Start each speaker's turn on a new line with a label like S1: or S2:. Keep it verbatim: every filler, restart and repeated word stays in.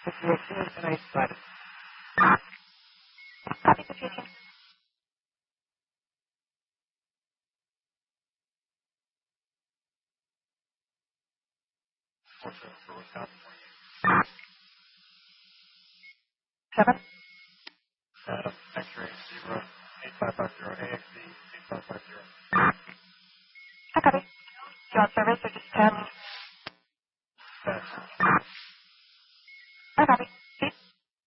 S1: Situation and I started.
S2: Copy the future. Seven.
S1: Adam, X-ray zero, eight five five zero, A X D, eight five five zero.
S2: I copy. Do you want service or just ten?